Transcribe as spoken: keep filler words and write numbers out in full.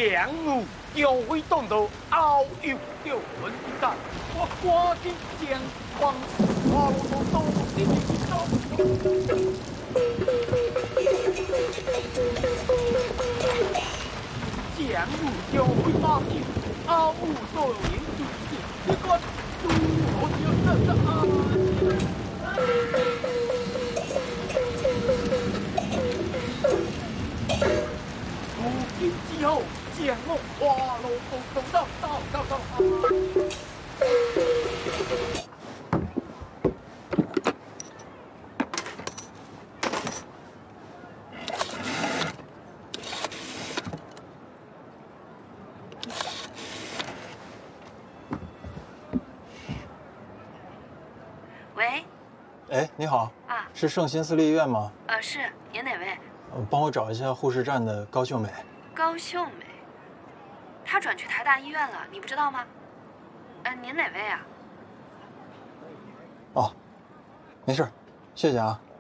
江湖就会动到遨游六魂山，我赶紧将往花路都都进走。江湖就会发现遨游所有人注视，你看如何就这这啊！如今之后，将我花路都都到到到到啊！ 喂， 哎，你好， 啊， 是圣心私立医院吗？ 呃，是，您哪位？ 呃，帮我找一下护士站的高秀美。 高秀美，她转去台大医院了，你不知道吗？呃，您哪位啊？ 哦，没事，谢谢啊。